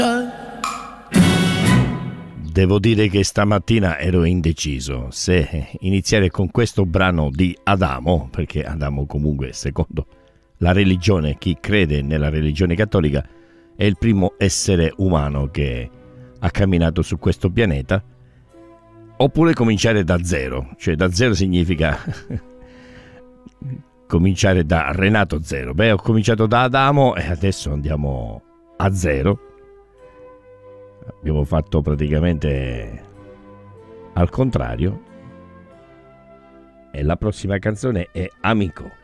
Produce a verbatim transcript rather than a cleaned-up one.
Devo dire che stamattina ero indeciso se iniziare con questo brano di Adamo, perché Adamo comunque, secondo la religione, chi crede nella religione cattolica, è il primo essere umano che ha camminato su questo pianeta, oppure cominciare da zero. Cioè da zero significa cominciare da Renato Zero. Beh, ho cominciato da Adamo e adesso andiamo a zero. Abbiamo fatto praticamente al contrario. E la prossima canzone è Amico.